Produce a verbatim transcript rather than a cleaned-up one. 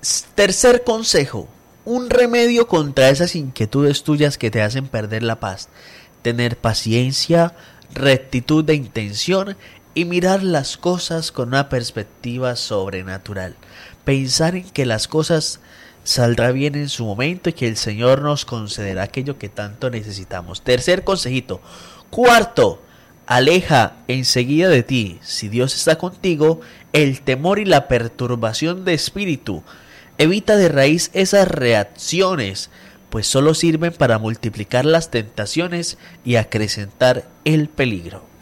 Tercer consejo, un remedio contra esas inquietudes tuyas que te hacen perder la paz. Tener paciencia, rectitud de intención y mirar las cosas con una perspectiva sobrenatural. Pensar en que las cosas saldrá bien en su momento y que el Señor nos concederá aquello que tanto necesitamos. Tercer consejito. Cuarto, aleja enseguida de ti, si Dios está contigo, el temor y la perturbación de espíritu. Evita de raíz esas reacciones, pues solo sirven para multiplicar las tentaciones y acrecentar el peligro.